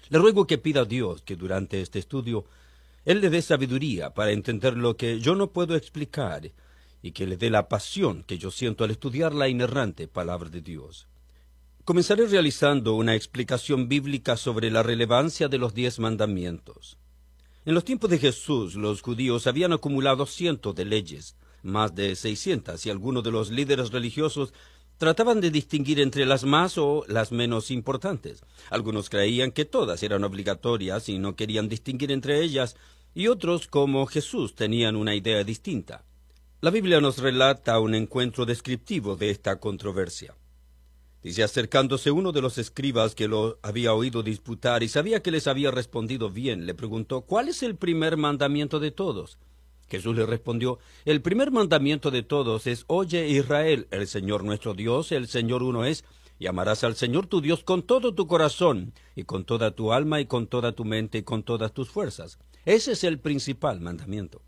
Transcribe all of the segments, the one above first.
Le ruego que pida a Dios que durante este estudio Él le dé sabiduría para entender lo que yo no puedo explicar y que le dé la pasión que yo siento al estudiar la inerrante palabra de Dios. Comenzaré realizando una explicación bíblica sobre la relevancia de los 10 mandamientos. En los tiempos de Jesús, los judíos habían acumulado cientos de leyes, más de 600, y algunos de los líderes religiosos trataban de distinguir entre las más o las menos importantes. Algunos creían que todas eran obligatorias y no querían distinguir entre ellas, y otros, como Jesús, tenían una idea distinta. La Biblia nos relata un encuentro descriptivo de esta controversia. Dice, acercándose uno de los escribas que lo había oído disputar y sabía que les había respondido bien, le preguntó, ¿cuál es el primer mandamiento de todos? Jesús le respondió, el primer mandamiento de todos es, oye Israel, el Señor nuestro Dios, el Señor uno es, y amarás al Señor tu Dios con todo tu corazón, y con toda tu alma, y con toda tu mente, y con todas tus fuerzas. Ese es el principal mandamiento.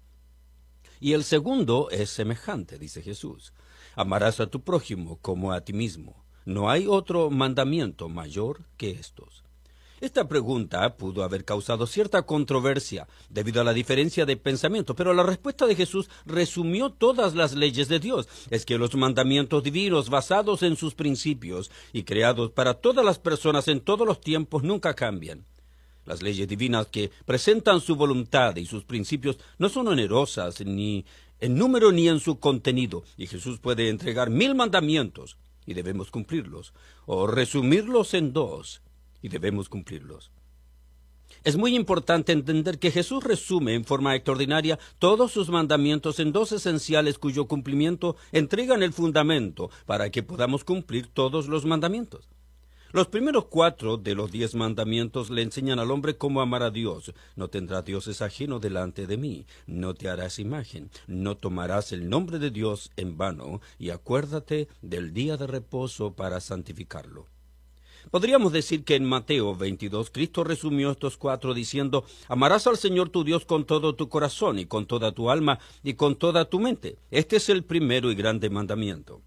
Y el segundo es semejante, dice Jesús, amarás a tu prójimo como a ti mismo. No hay otro mandamiento mayor que estos. Esta pregunta pudo haber causado cierta controversia debido a la diferencia de pensamiento, pero la respuesta de Jesús resumió todas las leyes de Dios. Es que los mandamientos divinos basados en sus principios y creados para todas las personas en todos los tiempos nunca cambian. Las leyes divinas que presentan su voluntad y sus principios no son onerosas ni en número ni en su contenido, y Jesús puede entregar 1000 mandamientos y debemos cumplirlos, o resumirlos en 2 y debemos cumplirlos. Es muy importante entender que Jesús resume en forma extraordinaria todos sus mandamientos en 2 esenciales cuyo cumplimiento entregan el fundamento para que podamos cumplir todos los mandamientos. Los primeros 4 de los 10 mandamientos le enseñan al hombre cómo amar a Dios. No tendrás dioses ajenos delante de mí, no te harás imagen, no tomarás el nombre de Dios en vano, y acuérdate del día de reposo para santificarlo. Podríamos decir que en Mateo 22, Cristo resumió estos 4 diciendo, amarás al Señor tu Dios con todo tu corazón, y con toda tu alma, y con toda tu mente. Este es el primero y grande mandamiento.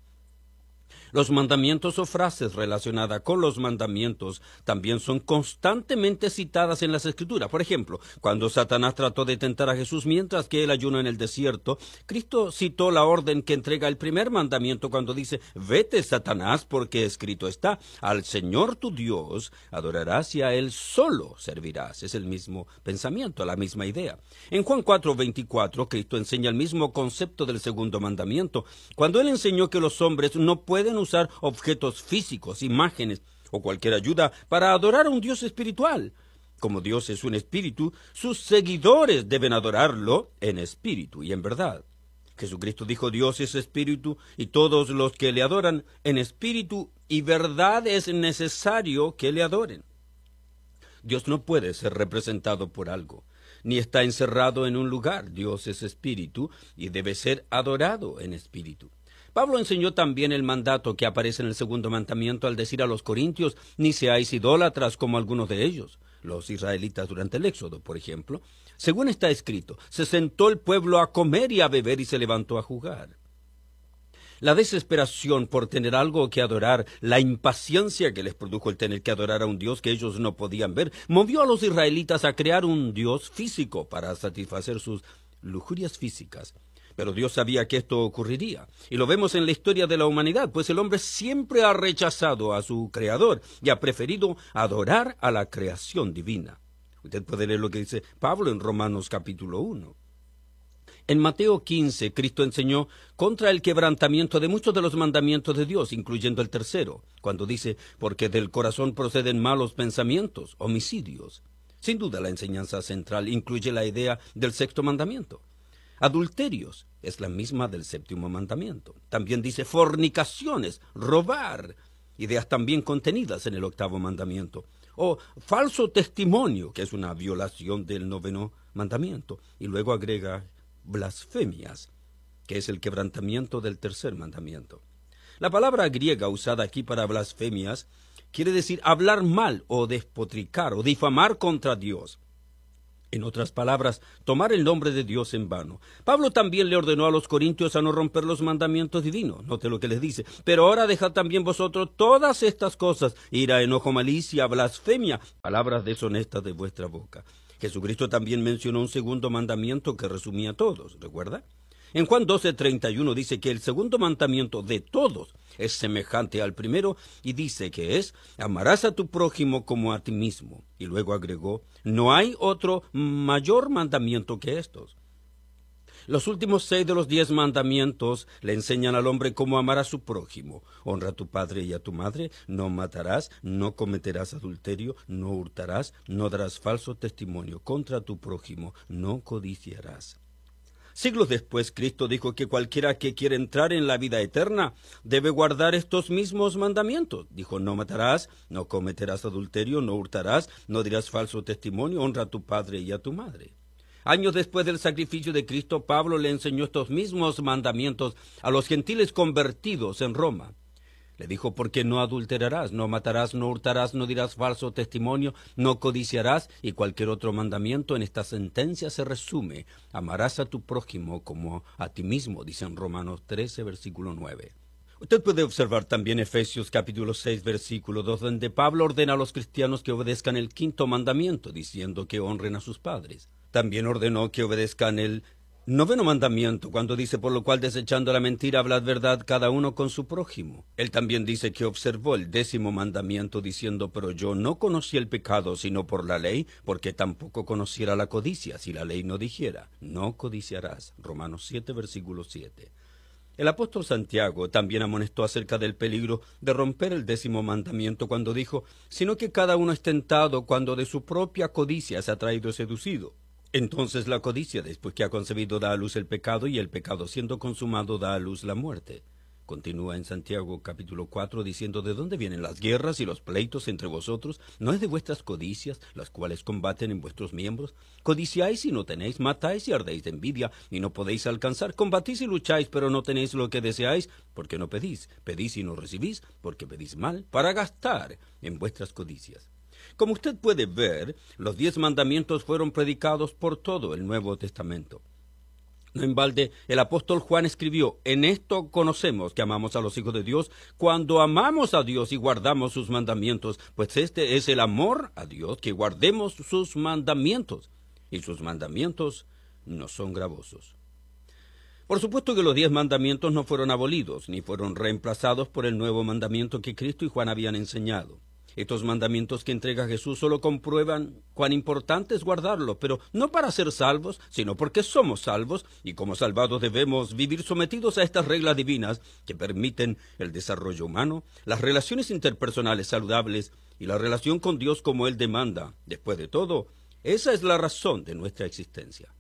Los mandamientos o frases relacionadas con los mandamientos también son constantemente citadas en las Escrituras. Por ejemplo, cuando Satanás trató de tentar a Jesús mientras que él ayuna en el desierto, Cristo citó la orden que entrega el primer mandamiento cuando dice, vete, Satanás, porque escrito está, al Señor tu Dios adorarás y a Él solo servirás. Es el mismo pensamiento, la misma idea. En Juan 4:24, Cristo enseña el mismo concepto del segundo mandamiento, cuando Él enseñó que los hombres no pueden usar objetos físicos, imágenes o cualquier ayuda para adorar a un Dios espiritual. Como Dios es un espíritu, sus seguidores deben adorarlo en espíritu y en verdad. Jesucristo dijo, Dios es espíritu y todos los que le adoran en espíritu y verdad es necesario que le adoren. Dios no puede ser representado por algo, ni está encerrado en un lugar. Dios es espíritu y debe ser adorado en espíritu. Pablo enseñó también el mandato que aparece en el segundo mandamiento al decir a los corintios, ni seáis idólatras como algunos de ellos, los israelitas durante el Éxodo, por ejemplo. Según está escrito, se sentó el pueblo a comer y a beber y se levantó a jugar. La desesperación por tener algo que adorar, la impaciencia que les produjo el tener que adorar a un Dios que ellos no podían ver, movió a los israelitas a crear un Dios físico para satisfacer sus lujurias físicas. Pero Dios sabía que esto ocurriría, y lo vemos en la historia de la humanidad, pues el hombre siempre ha rechazado a su Creador y ha preferido adorar a la creación divina. Usted puede leer lo que dice Pablo en Romanos capítulo 1. En Mateo 15, Cristo enseñó contra el quebrantamiento de muchos de los mandamientos de Dios, incluyendo el tercero, cuando dice, porque del corazón proceden malos pensamientos, homicidios. Sin duda la enseñanza central incluye la idea del sexto mandamiento. Adulterios es la misma del séptimo mandamiento. También dice fornicaciones, robar, ideas también contenidas en el octavo mandamiento. O falso testimonio, que es una violación del noveno mandamiento. Y luego agrega blasfemias, que es el quebrantamiento del tercer mandamiento. La palabra griega usada aquí para blasfemias quiere decir hablar mal o despotricar o difamar contra Dios. En otras palabras, tomar el nombre de Dios en vano. Pablo también le ordenó a los corintios a no romper los mandamientos divinos. Note lo que les dice. Pero ahora dejad también vosotros todas estas cosas: ira, enojo, malicia, blasfemia, palabras deshonestas de vuestra boca. Jesucristo también mencionó un segundo mandamiento que resumía todos, ¿recuerda? En Juan 12:31 dice que el segundo mandamiento de todos es semejante al primero y dice que es: amarás a tu prójimo como a ti mismo. Y luego agregó: no hay otro mayor mandamiento que estos. Los últimos 6 de los 10 mandamientos le enseñan al hombre cómo amar a su prójimo. Honra a tu padre y a tu madre, no matarás, no cometerás adulterio, no hurtarás, no darás falso testimonio contra tu prójimo, no codiciarás. Siglos después, Cristo dijo que cualquiera que quiere entrar en la vida eterna debe guardar estos mismos mandamientos. Dijo: no matarás, no cometerás adulterio, no hurtarás, no dirás falso testimonio, honra a tu padre y a tu madre. Años después del sacrificio de Cristo, Pablo le enseñó estos mismos mandamientos a los gentiles convertidos en Roma. Le dijo: porque no adulterarás, no matarás, no hurtarás, no dirás falso testimonio, no codiciarás, y cualquier otro mandamiento en esta sentencia se resume: amarás a tu prójimo como a ti mismo, dice en Romanos 13, versículo 9. Usted puede observar también Efesios capítulo 6, versículo 2, donde Pablo ordena a los cristianos que obedezcan el quinto mandamiento, diciendo que honren a sus padres. También ordenó que obedezcan el noveno mandamiento, cuando dice: por lo cual, desechando la mentira, hablad verdad cada uno con su prójimo. Él también dice que observó el 10º mandamiento, diciendo: pero yo no conocí el pecado sino por la ley, porque tampoco conociera la codicia, si la ley no dijera: no codiciarás. Romanos 7, versículo 7. El apóstol Santiago también amonestó acerca del peligro de romper el 10º mandamiento cuando dijo: sino que cada uno es tentado cuando de su propia codicia se ha traído seducido. Entonces la codicia, después que ha concebido, da a luz el pecado, y el pecado, siendo consumado, da a luz la muerte. Continúa en Santiago capítulo 4 diciendo: ¿de dónde vienen las guerras y los pleitos entre vosotros? ¿No es de vuestras codicias, las cuales combaten en vuestros miembros? Codiciáis y no tenéis, matáis y ardéis de envidia y no podéis alcanzar, combatís y lucháis, pero no tenéis lo que deseáis, porque no pedís. Pedís y no recibís, porque pedís mal, para gastar en vuestras codicias. Como usted puede ver, los 10 mandamientos fueron predicados por todo el Nuevo Testamento. No en balde, el apóstol Juan escribió: en esto conocemos que amamos a los hijos de Dios, cuando amamos a Dios y guardamos sus mandamientos, pues este es el amor a Dios, que guardemos sus mandamientos, y sus mandamientos no son gravosos. Por supuesto que los 10 mandamientos no fueron abolidos, ni fueron reemplazados por el nuevo mandamiento que Cristo y Juan habían enseñado. Estos mandamientos que entrega Jesús solo comprueban cuán importante es guardarlos, pero no para ser salvos, sino porque somos salvos, y como salvados debemos vivir sometidos a estas reglas divinas que permiten el desarrollo humano, las relaciones interpersonales saludables y la relación con Dios como Él demanda. Después de todo, esa es la razón de nuestra existencia.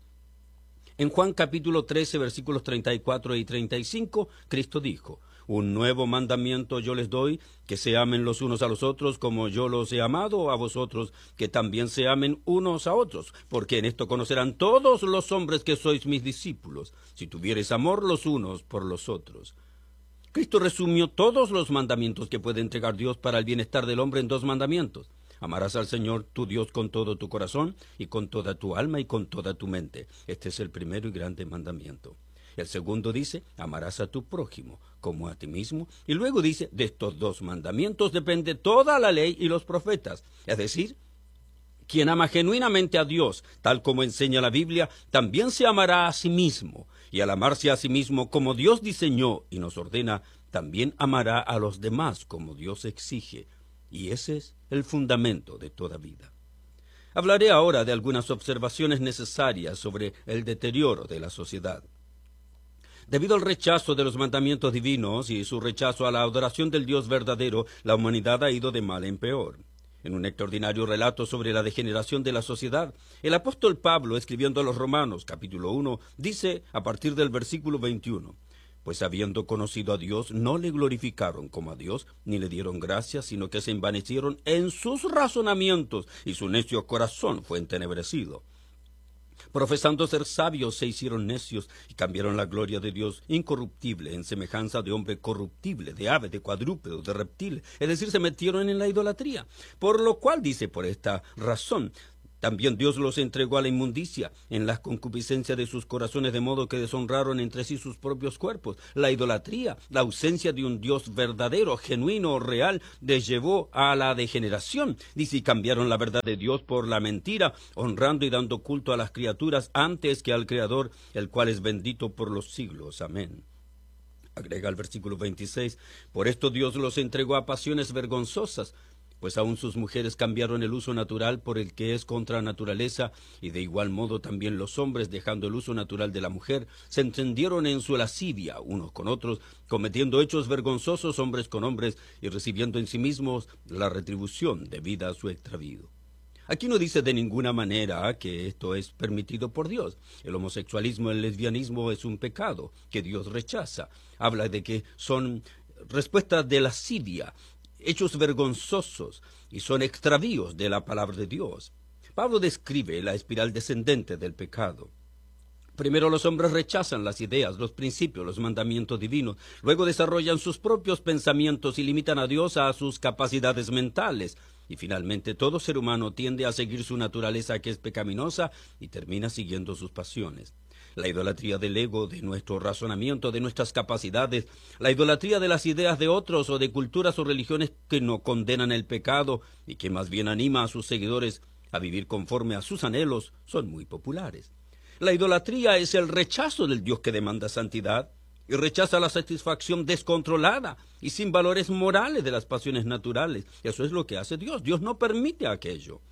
En Juan capítulo 13, versículos 34 y 35, Cristo dijo: un nuevo mandamiento yo les doy, que se amen los unos a los otros como yo los he amado a vosotros, que también se amen unos a otros, porque en esto conocerán todos los hombres que sois mis discípulos, si tuviereis amor los unos por los otros. Cristo resumió todos los mandamientos que puede entregar Dios para el bienestar del hombre en 2 mandamientos. Amarás al Señor tu Dios con todo tu corazón y con toda tu alma y con toda tu mente. Este es el primero y grande mandamiento. El segundo dice: amarás a tu prójimo como a ti mismo. Y luego dice: de estos 2 mandamientos depende toda la ley y los profetas. Es decir, quien ama genuinamente a Dios, tal como enseña la Biblia, también se amará a sí mismo. Y al amarse a sí mismo como Dios diseñó y nos ordena, también amará a los demás como Dios exige. Y ese es el fundamento de toda vida. Hablaré ahora de algunas observaciones necesarias sobre el deterioro de la sociedad. Debido al rechazo de los mandamientos divinos y su rechazo a la adoración del Dios verdadero, la humanidad ha ido de mal en peor. En un extraordinario relato sobre la degeneración de la sociedad, el apóstol Pablo, escribiendo a los Romanos, capítulo 1, dice a partir del versículo 21: pues habiendo conocido a Dios, no le glorificaron como a Dios, ni le dieron gracias, sino que se envanecieron en sus razonamientos, y su necio corazón fue entenebrecido. Profesando ser sabios, se hicieron necios, y cambiaron la gloria de Dios incorruptible en semejanza de hombre corruptible, de ave, de cuadrúpedo, de reptil, es decir, se metieron en la idolatría. Por lo cual dice: por esta razón También Dios los entregó a la inmundicia, en las concupiscencias de sus corazones, de modo que deshonraron entre sí sus propios cuerpos. La idolatría, la ausencia de un Dios verdadero, genuino, real, les llevó a la degeneración. Dice, y cambiaron la verdad de Dios por la mentira, honrando y dando culto a las criaturas antes que al Creador, el cual es bendito por los siglos. Amén. Agrega el versículo 26, por esto Dios los entregó a pasiones vergonzosas, pues aún sus mujeres cambiaron el uso natural por el que es contra naturaleza, y de igual modo también los hombres, dejando el uso natural de la mujer, se encendieron en su lascivia unos con otros, cometiendo hechos vergonzosos hombres con hombres, y recibiendo en sí mismos la retribución debida a su extravío. Aquí no dice de ninguna manera que esto es permitido por Dios. El homosexualismo, el lesbianismo es un pecado que Dios rechaza. Habla de que son respuestas de lascivia, hechos vergonzosos, y son extravíos de la palabra de Dios. Pablo describe la espiral descendente del pecado. Primero los hombres rechazan las ideas, los principios, los mandamientos divinos. Luego desarrollan sus propios pensamientos y limitan a Dios a sus capacidades mentales. Y finalmente todo ser humano tiende a seguir su naturaleza, que es pecaminosa, y termina siguiendo sus pasiones. La idolatría del ego, de nuestro razonamiento, de nuestras capacidades, la idolatría de las ideas de otros o de culturas o religiones que no condenan el pecado y que más bien anima a sus seguidores a vivir conforme a sus anhelos, son muy populares. La idolatría es el rechazo del Dios que demanda santidad y rechaza la satisfacción descontrolada y sin valores morales de las pasiones naturales. Eso es lo que hace Dios. Dios no permite aquello.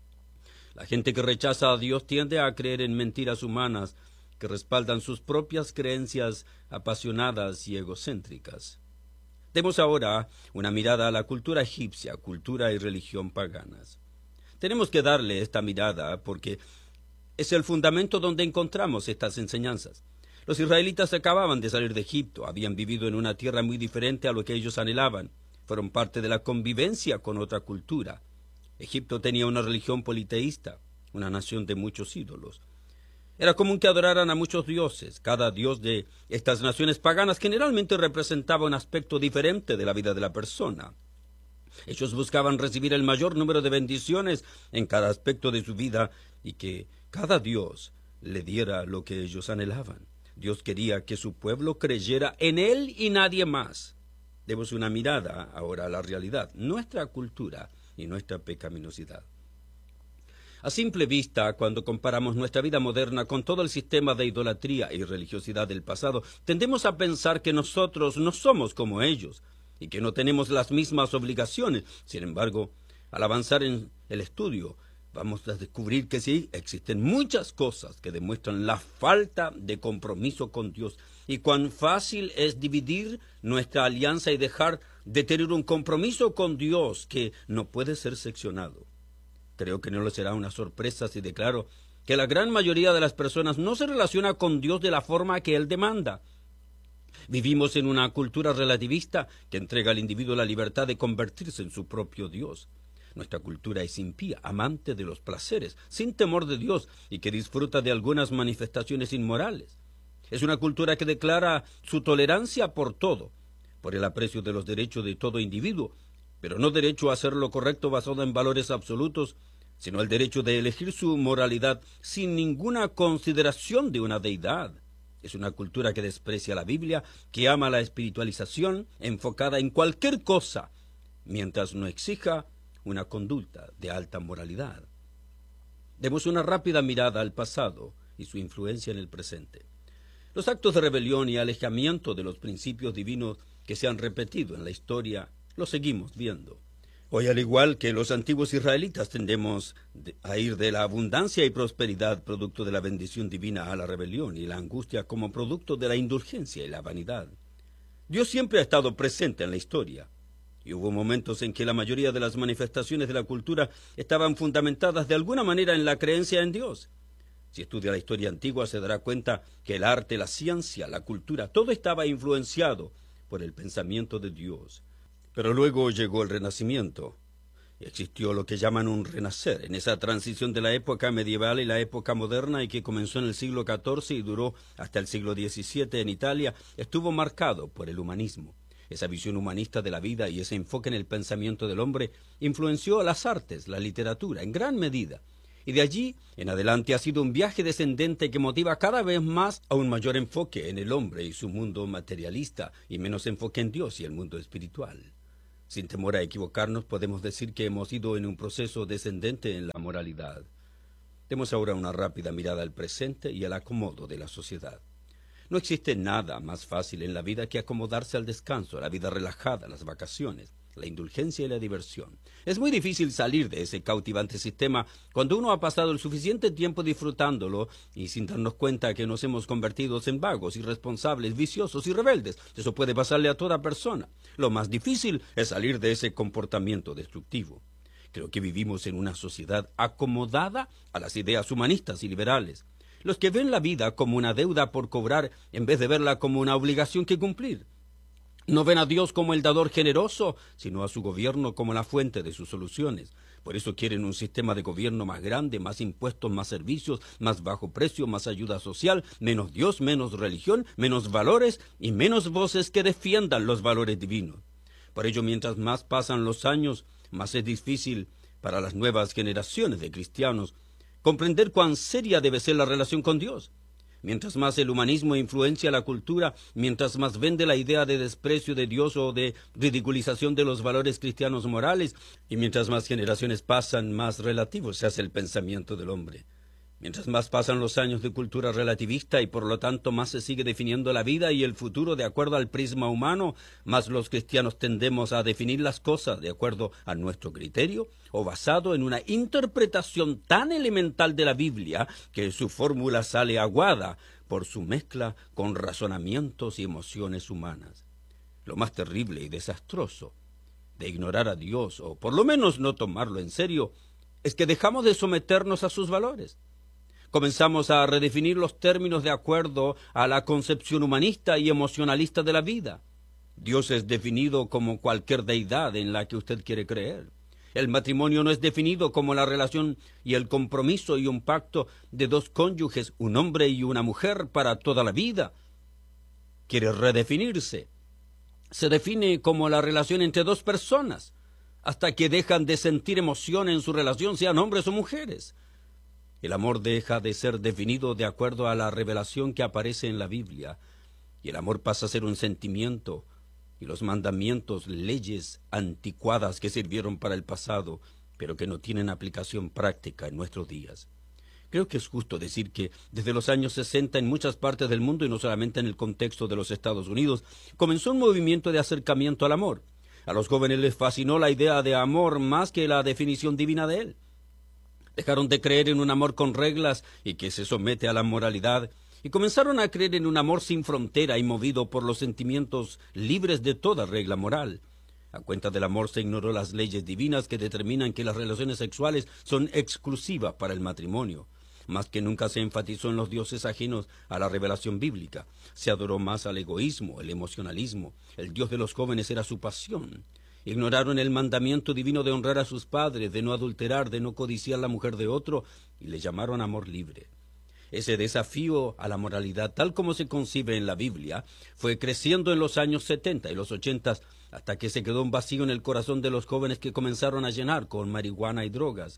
La gente que rechaza a Dios tiende a creer en mentiras humanas que respaldan sus propias creencias apasionadas y egocéntricas. Demos ahora una mirada a la cultura egipcia, cultura y religión paganas. Tenemos que darle esta mirada porque es el fundamento donde encontramos estas enseñanzas. Los israelitas acababan de salir de Egipto, habían vivido en una tierra muy diferente a lo que ellos anhelaban, fueron parte de la convivencia con otra cultura. Egipto tenía una religión politeísta, una nación de muchos ídolos. Era común que adoraran a muchos dioses. Cada dios de estas naciones paganas generalmente representaba un aspecto diferente de la vida de la persona. Ellos buscaban recibir el mayor número de bendiciones en cada aspecto de su vida y que cada dios le diera lo que ellos anhelaban. Dios quería que su pueblo creyera en Él y nadie más. Demos una mirada ahora a la realidad, nuestra cultura y nuestra pecaminosidad. A simple vista, cuando comparamos nuestra vida moderna con todo el sistema de idolatría y religiosidad del pasado, tendemos a pensar que nosotros no somos como ellos y que no tenemos las mismas obligaciones. Sin embargo, al avanzar en el estudio, vamos a descubrir que sí, existen muchas cosas que demuestran la falta de compromiso con Dios y cuán fácil es dividir nuestra alianza y dejar de tener un compromiso con Dios que no puede ser seccionado. Creo que no le será una sorpresa si declaro que la gran mayoría de las personas no se relaciona con Dios de la forma que Él demanda. Vivimos en una cultura relativista que entrega al individuo la libertad de convertirse en su propio Dios. Nuestra cultura es impía, amante de los placeres, sin temor de Dios y que disfruta de algunas manifestaciones inmorales. Es una cultura que declara su tolerancia por todo, por el aprecio de los derechos de todo individuo, pero no derecho a hacer lo correcto basado en valores absolutos, sino el derecho de elegir su moralidad sin ninguna consideración de una deidad. Es una cultura que desprecia la Biblia, que ama la espiritualización enfocada en cualquier cosa, mientras no exija una conducta de alta moralidad. Demos una rápida mirada al pasado y su influencia en el presente. Los actos de rebelión y alejamiento de los principios divinos que se han repetido en la historia los seguimos viendo. Hoy, al igual que los antiguos israelitas, tendemos a ir de la abundancia y prosperidad producto de la bendición divina a la rebelión y la angustia como producto de la indulgencia y la vanidad. Dios siempre ha estado presente en la historia, y hubo momentos en que la mayoría de las manifestaciones de la cultura estaban fundamentadas de alguna manera en la creencia en Dios. Si estudia la historia antigua se dará cuenta que el arte, la ciencia, la cultura, todo estaba influenciado por el pensamiento de Dios. Pero luego llegó el Renacimiento. Existió lo que llaman un renacer, en esa transición de la época medieval y la época moderna y que comenzó en el siglo XIV y duró hasta el siglo XVII en Italia, estuvo marcado por el humanismo. Esa visión humanista de la vida y ese enfoque en el pensamiento del hombre influenció a las artes, la literatura, en gran medida. Y de allí en adelante ha sido un viaje descendente que motiva cada vez más a un mayor enfoque en el hombre y su mundo materialista, y menos enfoque en Dios y el mundo espiritual. Sin temor a equivocarnos, podemos decir que hemos ido en un proceso descendente en la moralidad. Demos ahora una rápida mirada al presente y al acomodo de la sociedad. No existe nada más fácil en la vida que acomodarse al descanso, a la vida relajada, a las vacaciones, la indulgencia y la diversión. Es muy difícil salir de ese cautivante sistema cuando uno ha pasado el suficiente tiempo disfrutándolo y sin darnos cuenta que nos hemos convertido en vagos, irresponsables, viciosos y rebeldes. Eso puede pasarle a toda persona. Lo más difícil es salir de ese comportamiento destructivo. Creo que vivimos en una sociedad acomodada a las ideas humanistas y liberales. Los que ven la vida como una deuda por cobrar en vez de verla como una obligación que cumplir. No ven a Dios como el dador generoso, sino a su gobierno como la fuente de sus soluciones. Por eso quieren un sistema de gobierno más grande, más impuestos, más servicios, más bajo precio, más ayuda social, menos Dios, menos religión, menos valores y menos voces que defiendan los valores divinos. Por ello, mientras más pasan los años, más es difícil para las nuevas generaciones de cristianos comprender cuán seria debe ser la relación con Dios. Mientras más el humanismo influencia la cultura, mientras más vende la idea de desprecio de Dios o de ridiculización de los valores cristianos morales, y mientras más generaciones pasan, más relativo se hace el pensamiento del hombre. Mientras más pasan los años de cultura relativista y por lo tanto más se sigue definiendo la vida y el futuro de acuerdo al prisma humano, más los cristianos tendemos a definir las cosas de acuerdo a nuestro criterio o basado en una interpretación tan elemental de la Biblia que su fórmula sale aguada por su mezcla con razonamientos y emociones humanas. Lo más terrible y desastroso de ignorar a Dios, o por lo menos no tomarlo en serio, es que dejamos de someternos a sus valores. Comenzamos a redefinir los términos de acuerdo a la concepción humanista y emocionalista de la vida. Dios es definido como cualquier deidad en la que usted quiere creer. El matrimonio no es definido como la relación y el compromiso y un pacto de dos cónyuges, un hombre y una mujer para toda la vida. Quiere redefinirse. Se define como la relación entre dos personas, hasta que dejan de sentir emoción en su relación, sean hombres o mujeres. El amor deja de ser definido de acuerdo a la revelación que aparece en la Biblia, y el amor pasa a ser un sentimiento, y los mandamientos, leyes anticuadas que sirvieron para el pasado, pero que no tienen aplicación práctica en nuestros días. Creo que es justo decir que desde los años 60 en muchas partes del mundo, y no solamente en el contexto de los Estados Unidos, comenzó un movimiento de acercamiento al amor. A los jóvenes les fascinó la idea de amor más que la definición divina de él. Dejaron de creer en un amor con reglas y que se somete a la moralidad, y comenzaron a creer en un amor sin frontera y movido por los sentimientos libres de toda regla moral. A cuenta del amor se ignoró las leyes divinas que determinan que las relaciones sexuales son exclusivas para el matrimonio. Más que nunca se enfatizó en los dioses ajenos a la revelación bíblica. Se adoró más al egoísmo, el emocionalismo. El Dios de los jóvenes era su pasión. Ignoraron el mandamiento divino de honrar a sus padres, de no adulterar, de no codiciar la mujer de otro, y le llamaron amor libre. Ese desafío a la moralidad, tal como se concibe en la Biblia, fue creciendo en los años 70 y los 80, hasta que se quedó un vacío en el corazón de los jóvenes que comenzaron a llenar con marihuana y drogas.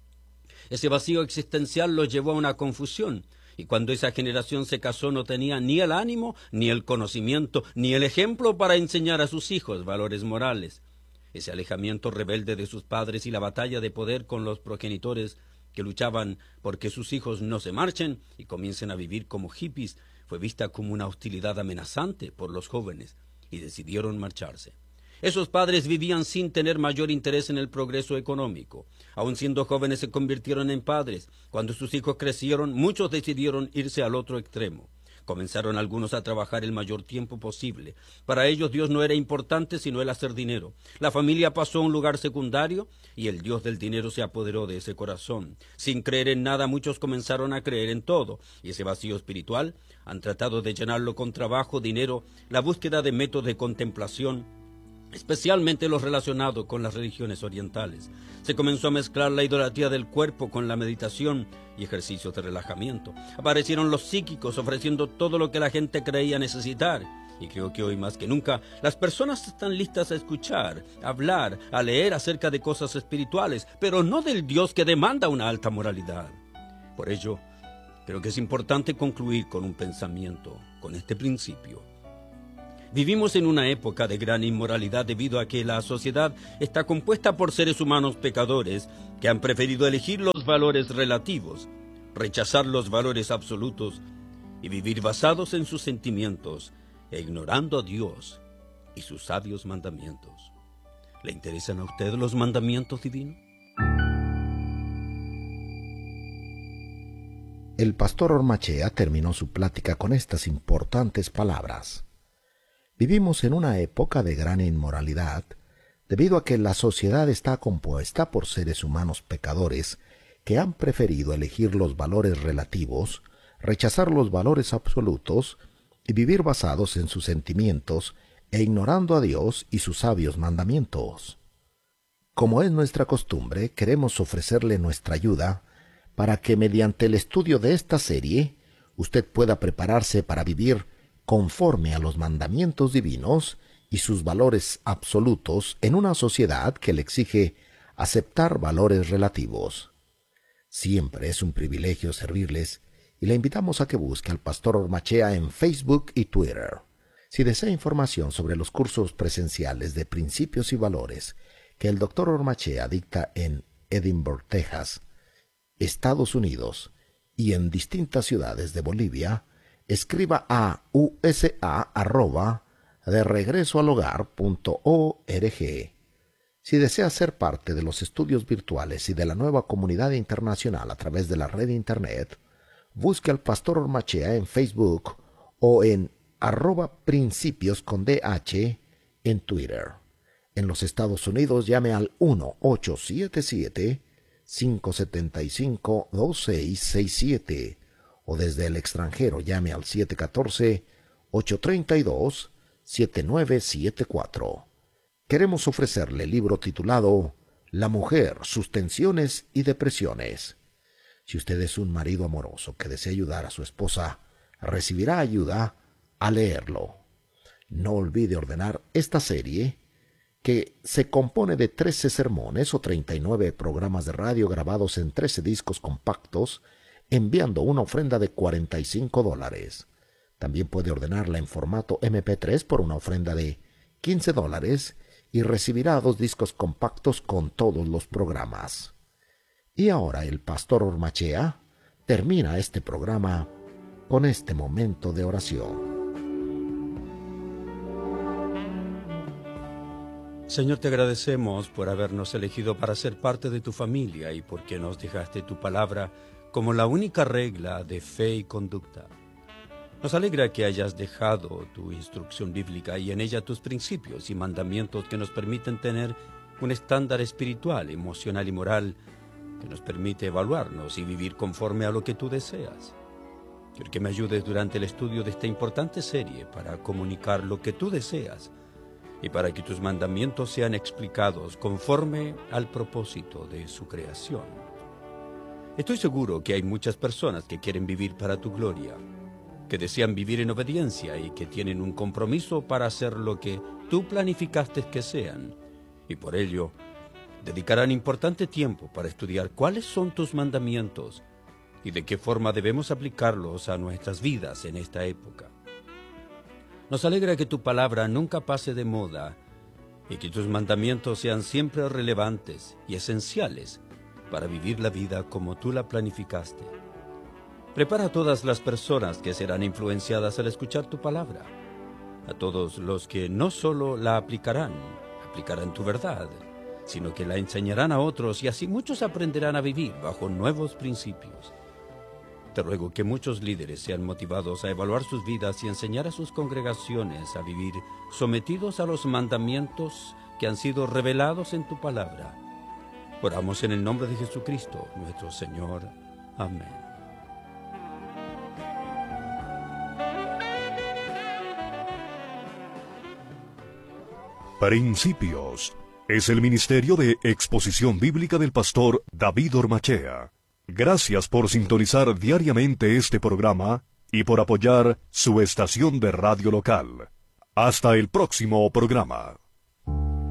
Ese vacío existencial los llevó a una confusión, y cuando esa generación se casó no tenía ni el ánimo, ni el conocimiento, ni el ejemplo para enseñar a sus hijos valores morales. Ese alejamiento rebelde de sus padres y la batalla de poder con los progenitores que luchaban porque sus hijos no se marchen y comiencen a vivir como hippies fue vista como una hostilidad amenazante por los jóvenes y decidieron marcharse. Esos padres vivían sin tener mayor interés en el progreso económico. Aun siendo jóvenes se convirtieron en padres. Cuando sus hijos crecieron, muchos decidieron irse al otro extremo. Comenzaron algunos a trabajar el mayor tiempo posible. Para ellos Dios no era importante sino el hacer dinero. La familia pasó a un lugar secundario y el Dios del dinero se apoderó de ese corazón. Sin creer en nada, muchos comenzaron a creer en todo. Y ese vacío espiritual han tratado de llenarlo con trabajo, dinero, la búsqueda de métodos de contemplación, especialmente los relacionados con las religiones orientales. Se comenzó a mezclar la idolatría del cuerpo con la meditación y ejercicios de relajamiento. Aparecieron los psíquicos ofreciendo todo lo que la gente creía necesitar, Y creo que hoy más que nunca las personas están listas a escuchar, a hablar, a leer acerca de cosas espirituales, pero no del Dios que demanda una alta moralidad. Por ello, creo que es importante concluir con un pensamiento, con este principio. Vivimos en una época de gran inmoralidad debido a que la sociedad está compuesta por seres humanos pecadores que han preferido elegir los valores relativos, rechazar los valores absolutos y vivir basados en sus sentimientos e ignorando a Dios y sus sabios mandamientos. ¿Le interesan a usted los mandamientos divinos? El pastor Ormachea terminó su plática con estas importantes palabras. Vivimos en una época de gran inmoralidad, debido a que la sociedad está compuesta por seres humanos pecadores que han preferido elegir los valores relativos, rechazar los valores absolutos y vivir basados en sus sentimientos e ignorando a Dios y sus sabios mandamientos. Como es nuestra costumbre, queremos ofrecerle nuestra ayuda para que mediante el estudio de esta serie usted pueda prepararse para vivir conforme a los mandamientos divinos y sus valores absolutos en una sociedad que le exige aceptar valores relativos. Siempre es un privilegio servirles y le invitamos a que busque al pastor Ormachea en Facebook y Twitter. Si desea información sobre los cursos presenciales de principios y valores que el Dr. Ormachea dicta en Edinburgh, Texas, Estados Unidos, y en distintas ciudades de Bolivia, escriba a usa@deregresoalhogar.org. Si desea ser parte de los estudios virtuales y de la nueva comunidad internacional a través de la red de Internet, busque al pastor Ormachea en Facebook o en @principios_DH en Twitter. En los Estados Unidos llame al 1-877-575-2667 o desde el extranjero llame al 714-832-7974. Queremos ofrecerle el libro titulado La mujer, sus tensiones y depresiones. Si usted es un marido amoroso que desea ayudar a su esposa, recibirá ayuda al leerlo. No olvide ordenar esta serie, que se compone de 13 sermones o 39 programas de radio grabados en 13 discos compactos, enviando una ofrenda de $45. También puede ordenarla en formato MP3 por una ofrenda de $15 y recibirá 2 discos compactos con todos los programas. Y ahora el pastor Ormachea termina este programa con este momento de oración. Señor, te agradecemos por habernos elegido para ser parte de tu familia y porque nos dejaste tu palabra como la única regla de fe y conducta. Nos alegra que hayas dejado tu instrucción bíblica y en ella tus principios y mandamientos que nos permiten tener un estándar espiritual, emocional y moral que nos permite evaluarnos y vivir conforme a lo que tú deseas. Quiero que me ayudes durante el estudio de esta importante serie para comunicar lo que tú deseas y para que tus mandamientos sean explicados conforme al propósito de su creación. Estoy seguro que hay muchas personas que quieren vivir para tu gloria, que desean vivir en obediencia y que tienen un compromiso para hacer lo que tú planificaste que sean, y por ello dedicarán importante tiempo para estudiar cuáles son tus mandamientos y de qué forma debemos aplicarlos a nuestras vidas en esta época. Nos alegra que tu palabra nunca pase de moda y que tus mandamientos sean siempre relevantes y esenciales para vivir la vida como tú la planificaste. Prepara a todas las personas que serán influenciadas al escuchar tu palabra, a todos los que no solo la aplicarán tu verdad, sino que la enseñarán a otros y así muchos aprenderán a vivir bajo nuevos principios. Te ruego que muchos líderes sean motivados a evaluar sus vidas y enseñar a sus congregaciones a vivir sometidos a los mandamientos que han sido revelados en tu palabra. Oramos en el nombre de Jesucristo, nuestro Señor. Amén. Principios es el ministerio de exposición bíblica del pastor David Ormachea. Gracias por sintonizar diariamente este programa y por apoyar su estación de radio local. Hasta el próximo programa.